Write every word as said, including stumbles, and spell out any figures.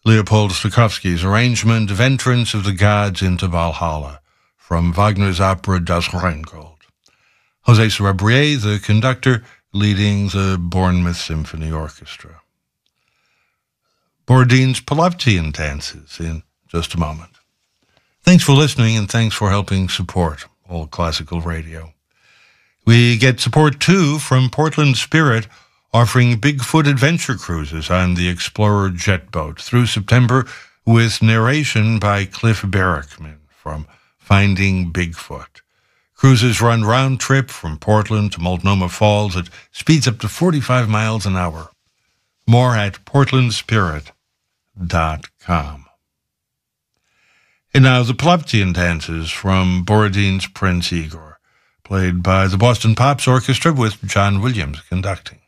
Leopold Stokowski's arrangement of Entrance of the Gods into Valhalla from Wagner's opera Das Rheingold. José Sorabrier, the conductor, leading the Bournemouth Symphony Orchestra. Borodin's Plovtian dances in just a moment. Thanks for listening, and thanks for helping support All Classical Radio. We get support, too, from Portland Spirit, offering Bigfoot adventure cruises on the Explorer jet boat through September with narration by Cliff Barrickman from Finding Bigfoot. Cruises run round trip from Portland to Multnomah Falls at speeds up to forty-five miles an hour. More at portland spirit dot com. And now the Plovtian dances from Borodin's Prince Igor, played by the Boston Pops Orchestra with John Williams conducting.